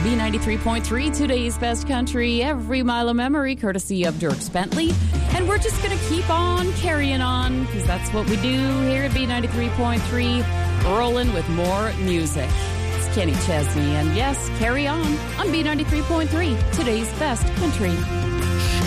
B93.3, today's best country, every mile of memory, courtesy of Dierks Bentley. And we're just going to keep on carrying on, because that's what we do here at B93.3, rolling with more music. It's Kenny Chesney, and yes, carry on B93.3, today's best country.